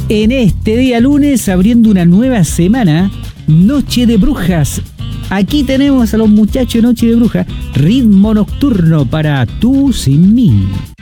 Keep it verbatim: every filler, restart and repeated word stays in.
En este día lunes, abriendo una nueva semana, Noche de Brujas. Aquí tenemos a los muchachos de Noche de Brujas, ritmo nocturno para Tú Sin Mí.